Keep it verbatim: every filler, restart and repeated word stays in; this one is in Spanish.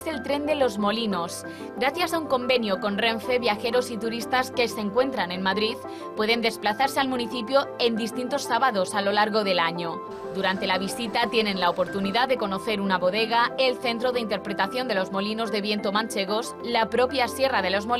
El tren de Los Molinos. Gracias a un convenio con Renfe, viajeros y turistas que se encuentran en Madrid pueden desplazarse al municipio en distintos sábados a lo largo del año. Durante la visita tienen la oportunidad de conocer una bodega, el centro de interpretación de los molinos de viento manchegos, la propia Sierra de los Molinos